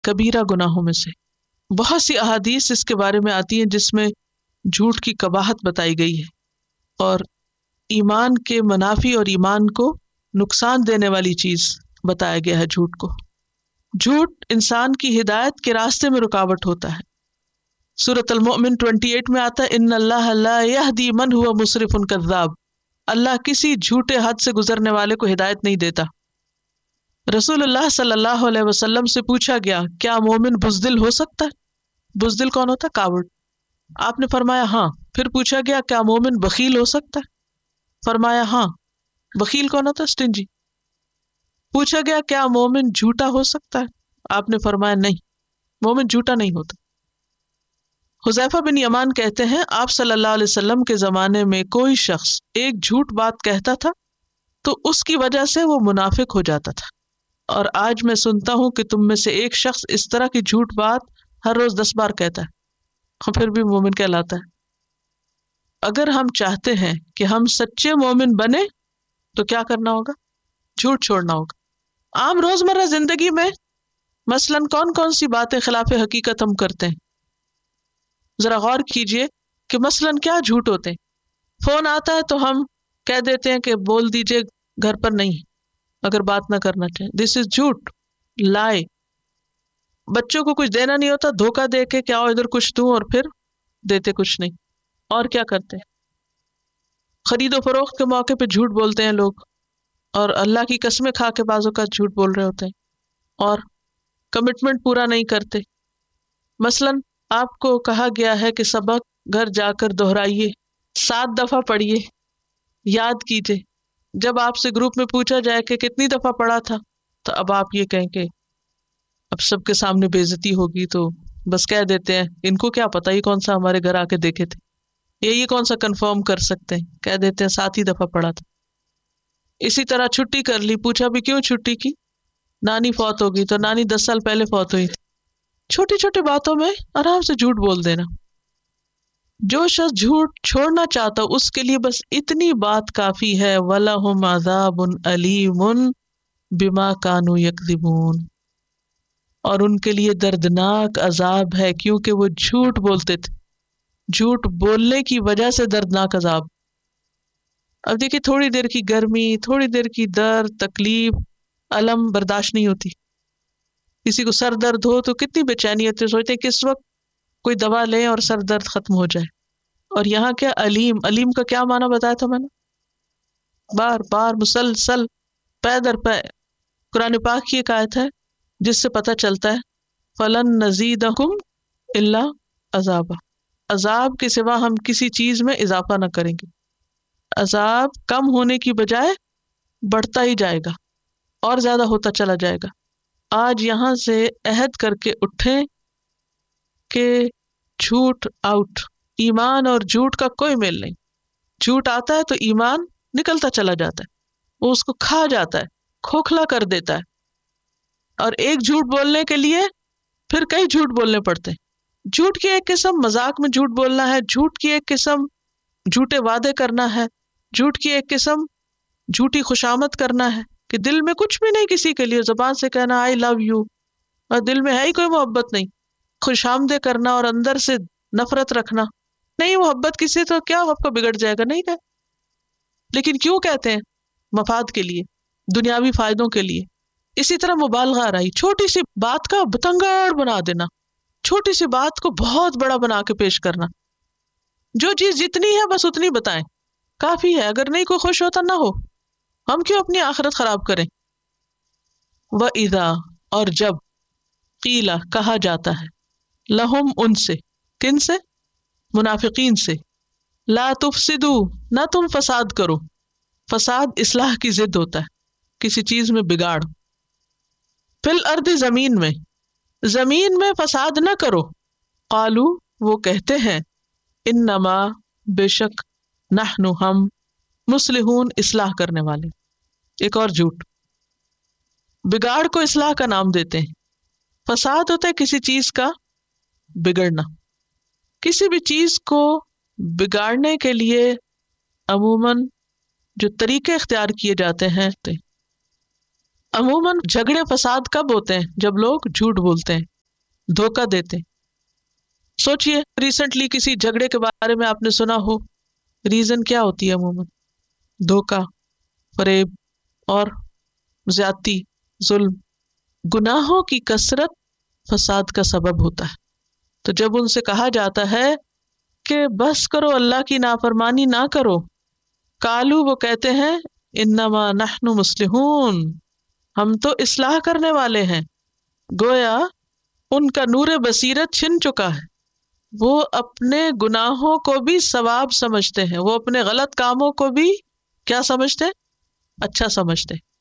کبیرہ گناہوں میں سے۔ بہت سی احادیث اس کے بارے میں آتی ہیں جس میں جھوٹ کی قباحت بتائی گئی ہے اور ایمان کے منافی اور ایمان کو نقصان دینے والی چیز بتایا گیا ہے جھوٹ کو۔ جھوٹ انسان کی ہدایت کے راستے میں رکاوٹ ہوتا ہے۔ سورۃ المؤمن 28 میں آتا ہے ان اللہ لا یہدی من هو مسرف کذاب، اللہ کسی جھوٹے حد سے گزرنے والے کو ہدایت نہیں دیتا۔ رسول اللہ صلی اللہ علیہ وسلم سے پوچھا گیا کیا مومن بزدل ہو سکتا ہے؟ بزدل کون ہوتا ہے؟ کاوڑ۔ آپ نے فرمایا ہاں۔ پھر پوچھا گیا کیا مومن بخیل ہو سکتا ہے؟ فرمایا ہاں۔ بخیل کون ہوتا ہے؟ اسٹنجی۔ پوچھا گیا کیا مومن جھوٹا ہو سکتا ہے؟ آپ نے فرمایا نہیں، مومن جھوٹا نہیں ہوتا۔ حذیفہ بن یمان کہتے ہیں آپ صلی اللہ علیہ وسلم کے زمانے میں کوئی شخص ایک جھوٹ بات کہتا تھا تو اس کی وجہ سے وہ منافق ہو جاتا تھا، اور آج میں سنتا ہوں کہ تم میں سے ایک شخص اس طرح کی جھوٹ بات ہر روز 10 بار کہتا ہے اور پھر بھی مومن کہلاتا ہے۔ اگر ہم چاہتے ہیں کہ ہم سچے مومن بنے تو کیا کرنا ہوگا؟ جھوٹ چھوڑنا ہوگا۔ عام روزمرہ زندگی میں مثلاً کون کون سی باتیں خلاف حقیقت ہم کرتے ہیں؟ ذرا غور کیجئے کہ مثلاً کیا جھوٹ ہوتے ہیں۔ فون آتا ہے تو ہم کہہ دیتے ہیں کہ بول دیجئے گھر پر نہیں، اگر بات نہ کرنا چاہیں۔ دس از جھوٹ، لائے۔ بچوں کو کچھ دینا نہیں ہوتا، دھوکہ دے کے کہ آؤ ادھر کچھ دوں اور پھر دیتے کچھ نہیں۔ اور کیا کرتے ہیں؟ خرید و فروخت کے موقع پہ جھوٹ بولتے ہیں لوگ، اور اللہ کی قسمیں کھا کے بعض اوقات جھوٹ بول رہے ہوتے ہیں، اور کمٹمنٹ پورا نہیں کرتے۔ مثلاً آپ کو کہا گیا ہے کہ سبق گھر جا کر دہرائیے، 7 دفعہ پڑھیے، یاد کیجئے۔ جب آپ سے گروپ میں پوچھا جائے کہ کتنی دفعہ پڑھا تھا تو اب آپ یہ کہیں کہ اب سب کے سامنے بےعزتی ہوگی تو بس کہہ دیتے ہیں ان کو کیا پتا یہ کون سا ہمارے گھر آ کے دیکھے تھے، یہ کون سا کنفرم کر سکتے ہیں، کہہ دیتے ہیں 7 ہی دفعہ پڑھا تھا۔ اسی طرح چھٹی کر لی، پوچھا بھی کیوں چھٹی کی؟ نانی فوت ہوگی، تو نانی 10 سال پہلے فوت ہوئی تھی۔ چھوٹی چھوٹی باتوں میں آرام سے جھوٹ بول دینا۔ جو شخص جھوٹ چھوڑنا چاہتا اس کے لیے بس اتنی بات کافی ہے وَلَهُمْ عَذَابٌ أَلِيمٌ بِمَا كَانُوا يَكْذِبُونَ، اور ان کے لیے دردناک عذاب ہے کیونکہ وہ جھوٹ بولتے تھے، جھوٹ بولنے کی وجہ سے دردناک عذاب۔ اب دیکھیے تھوڑی دیر کی گرمی، تھوڑی دیر کی درد، تکلیف، الم برداشت نہیں ہوتی۔ کسی کو سر درد ہو تو کتنی بے چینی ہوتی ہے، سوچتے ہیں کس وقت کوئی دوا لیں اور سر درد ختم ہو جائے۔ اور یہاں کیا علیم، علیم کا کیا معنی بتایا تھا میں نے؟ بار بار مسلسل پے در پے۔ قرآن پاک کی ایک آیت ہے جس سے پتہ چلتا ہے فَلَن نَزِيدَكُمْ إِلَّا عَذَابًا، عذاب کے سوا ہم کسی چیز میں اضافہ نہ کریں گے۔ عذاب کم ہونے کی بجائے بڑھتا ہی جائے گا اور زیادہ ہوتا چلا جائے گا۔ آج یہاں سے عہد کر کے اٹھیں کہ جھوٹ آؤٹ، ایمان اور جھوٹ کا کوئی میل نہیں۔ جھوٹ آتا ہے تو ایمان نکلتا چلا جاتا ہے، وہ اس کو کھا جاتا ہے، کھوکھلا کر دیتا ہے، اور ایک جھوٹ بولنے کے لیے پھر کئی جھوٹ بولنے پڑتے ہیں۔ جھوٹ کی ایک قسم مذاق میں جھوٹ بولنا ہے، جھوٹ کی ایک قسم جھوٹے وعدے کرنا ہے، جھوٹ کی ایک قسم جھوٹی خوشامد کرنا ہے کہ دل میں کچھ بھی نہیں کسی کے لیے، زبان سے کہنا آئی لو یو اور دل میں ہے ہی کوئی محبت نہیں، خوش آمدے کرنا اور اندر سے نفرت رکھنا۔ نہیں محبت کسی تو کیا آپ کا بگڑ جائے گا، نہیں کہ، لیکن کیوں کہتے ہیں؟ مفاد کے لیے، دنیاوی فائدوں کے لیے۔ اسی طرح مبالغہ آرائی، چھوٹی سی بات کا بتنگڑ بنا دینا، چھوٹی سی بات کو بہت بڑا بنا کے پیش کرنا۔ جو چیز جتنی ہے بس اتنی بتائیں، کافی ہے، اگر نہیں کوئی خوش ہوتا نہ ہو، ہم کیوں اپنی آخرت خراب کریں۔ وَإِذَا، اور جب، قیلا، کہا جاتا ہے، لہم، ان سے، کن سے؟ منافقین سے، لا تفسدو، نہ تم فساد کرو۔ فساد اصلاح کی ضد ہوتا ہے، کسی چیز میں بگاڑ۔ فی الارض، زمین میں فساد نہ کرو۔ قالو، وہ کہتے ہیں، انما، بے شک، نحن، ہم، مصلحون، اصلاح کرنے والے۔ ایک اور جھوٹ، بگاڑ کو اصلاح کا نام دیتے ہیں۔ فساد ہوتا ہے کسی چیز کا بگڑنا۔ کسی بھی چیز کو بگاڑنے کے لیے عموماً جو طریقے اختیار کیے جاتے ہیں، عموماً جھگڑے فساد کب ہوتے ہیں؟ جب لوگ جھوٹ بولتے ہیں۔ دھوکہ دیتے. سوچئے ریسنٹلی کسی جھگڑے کے بارے میں آپ نے سنا ہو, ریزن کیا ہوتی ہے عموماً؟ دھوکہ, فریب اور زیادتی, ظلم. گناہوں کی کثرت فساد کا سبب ہوتا ہے. تو جب ان سے کہا جاتا ہے کہ بس کرو, اللہ کی نافرمانی نہ کرو, قالو وہ کہتے ہیں انما نحن مصلحون, ہم تو اصلاح کرنے والے ہیں. گویا ان کا نور بصیرت چھن چکا ہے, وہ اپنے گناہوں کو بھی ثواب سمجھتے ہیں, وہ اپنے غلط کاموں کو بھی کیا سمجھتے ہیں؟ اچھا سمجھتے ہیں.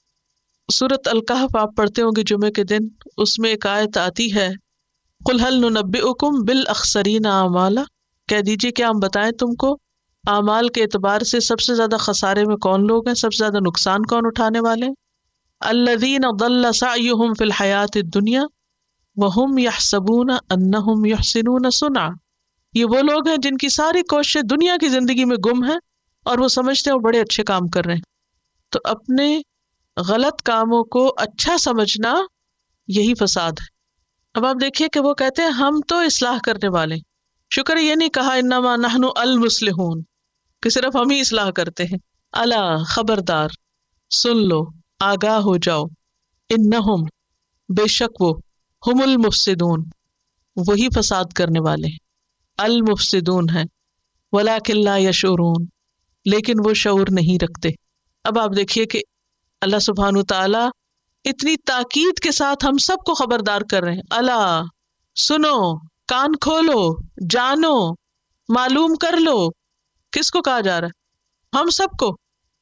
سورۃ الکہف آپ پڑھتے ہوں گے جمعے کے دن, اس میں ایک آیت آتی ہے قل هل ننبئکم بالاخسرین اعمالا, کہہ دیجئے کیا ہم بتائیں تم کو اعمال کے اعتبار سے سب سے زیادہ خسارے میں کون لوگ ہیں, سب سے زیادہ نقصان کون اٹھانے والے ہیں؟ الذین ضل سعیہم فی الحیاۃ الدنیا وہم یحسبون انہم یحسنون صنعا, یہ وہ لوگ ہیں جن کی ساری کوششیں دنیا کی زندگی میں گم ہیں اور وہ سمجھتے ہیں وہ بڑے اچھے کام کر رہے ہیں. تو اپنے غلط کاموں کو اچھا سمجھنا یہی فساد ہے. اب آپ دیکھیے کہ وہ کہتے ہیں ہم تو اصلاح کرنے والے. شکر یہ نہیں کہا انما نحن المصلحون کہ صرف ہم ہی اصلاح کرتے ہیں. الا خبردار, سن لو, آگاہ ہو جاؤ, انہم بے شک وہ, ہم المفسدون وہی فساد کرنے والے ہیں, المفسدون ہیں, ولکن لا یشعرون لیکن وہ شعور نہیں رکھتے. اب آپ دیکھیے کہ اللہ سبحانہ وتعالی اتنی تاکید کے ساتھ ہم سب کو خبردار کر رہے ہیں. الا سنو, کان کھولو, جانو, معلوم کر لو. کس کو کہا جا رہا ہے؟ ہم سب کو.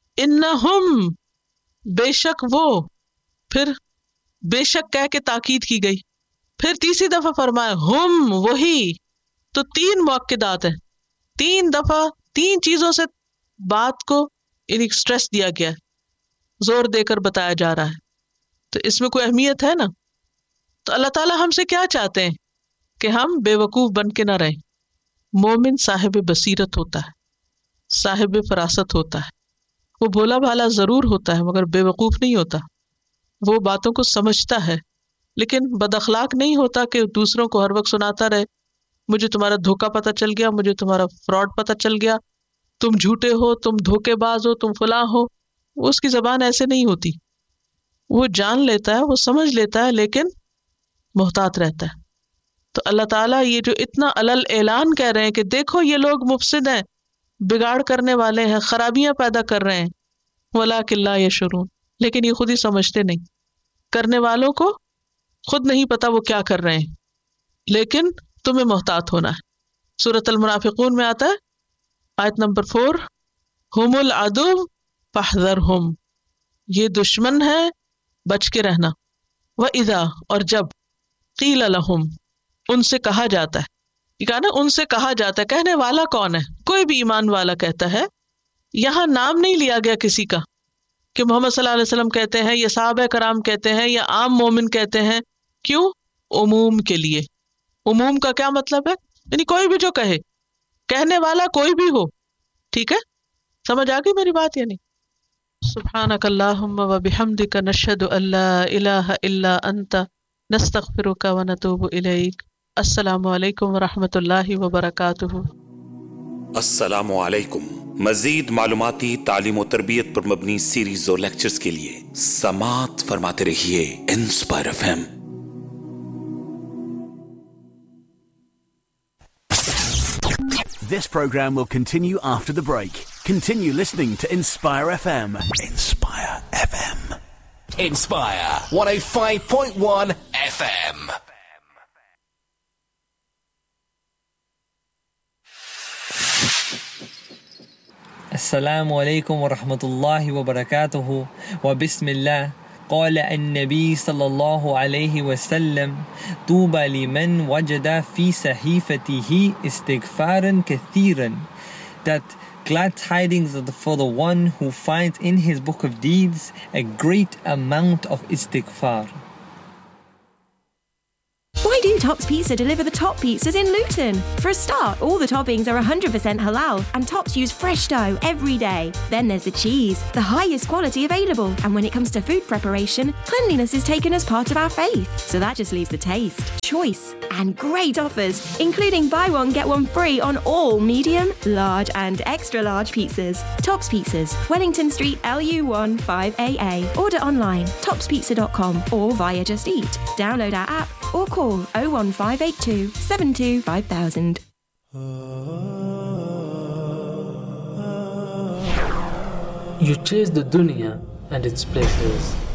انہم بے شک وہ, پھر بے شک کہہ کے تاکید کی گئی, پھر تیسری دفعہ فرمایا ہم وہی. تو 3 مؤکدات ہیں, 3 دفعہ 3 چیزوں سے بات کو اسٹریس دیا گیا ہے, زور دے کر بتایا جا رہا ہے. تو اس میں کوئی اہمیت ہے نا. تو اللہ تعالیٰ ہم سے کیا چاہتے ہیں کہ ہم بے وقوف بن کے نہ رہیں. مومن صاحب بصیرت ہوتا ہے, صاحب فراست ہوتا ہے, وہ بھولا بھالا ضرور ہوتا ہے مگر بے وقوف نہیں ہوتا. وہ باتوں کو سمجھتا ہے لیکن بد اخلاق نہیں ہوتا کہ دوسروں کو ہر وقت سناتا رہے مجھے تمہارا دھوکہ پتہ چل گیا, مجھے تمہارا فراڈ پتہ چل گیا, تم جھوٹے ہو, تم دھوکے باز ہو, تم فلاں ہو. اس کی زبان ایسے نہیں ہوتی. وہ جان لیتا ہے, وہ سمجھ لیتا ہے لیکن محتاط رہتا ہے. تو اللہ تعالیٰ یہ جو اتنا علل اعلان کہہ رہے ہیں کہ دیکھو یہ لوگ مفسد ہیں, بگاڑ کرنے والے ہیں, خرابیاں پیدا کر رہے ہیں, وَلَٰكِن لَا يَشْعُرُونَ لیکن یہ خود ہی سمجھتے نہیں. کرنے والوں کو خود نہیں پتا وہ کیا کر رہے ہیں, لیکن تمہیں محتاط ہونا ہے. سورۃ المنافقون میں آتا ہے آیت نمبر 4 ہم العدو فاحذرہم, یہ دشمن ہے بچ کے رہنا. وَإِذَا اور جب قیل لہم ان سے کہا جاتا ہے, یہ کہا نا ان سے کہا جاتا ہے, کہنے والا کون ہے؟ کوئی بھی ایمان والا کہتا ہے. یہاں نام نہیں لیا گیا کسی کا کہ محمد صلی اللہ علیہ وسلم کہتے ہیں یا صحابہ کرام کہتے ہیں یا عام مومن کہتے ہیں. کیوں؟ عموم کے لیے. عموم کا کیا مطلب ہے؟ یعنی کوئی بھی جو کہے, کہنے والا کوئی بھی ہو. ٹھیک ہے, سمجھ آ گئی میری بات یا نہیں؟ سبحانک اللہم و بحمدک نشہد ان لا الہ الا انت نستغفرک و نتوب الیک. السلام علیکم ورحمۃ اللہ وبرکاتہ. السلام علیکم. مزید معلوماتی تعلیم و تربیت پر مبنی سیریز و لیکچرز کے لیے سماعت فرماتے رہیے inspire F M. This program will continue after the break. Continue listening to Inspire FM. Inspire FM. Inspire 105.1 FM. السلام علیکم ورحمۃ اللہ وبرکاتہ. وبسم اللہ. قال النبی صلی اللہ علیہ وسلم طوبى لمن وجد في صحیفته استغفارا كثيرا. That glad tidings for the one who finds in his book of deeds a great amount of istighfar. Why Why do Tops Pizza deliver the top pizzas in Luton? For a start, all the toppings are 100% halal and Tops use fresh dough every day. Then there's the cheese, the highest quality available. And when it comes to food preparation, cleanliness is taken as part of our faith. So that just leaves the taste, choice, and great offers, including buy one, get one free on all medium, large, and extra large pizzas. Tops Pizzas, Wellington Street, LU1 5AA. Order online, topspizza.com or via Just Eat. Download our app or call 01582 72 5000. You chase the dunya and its pleasures,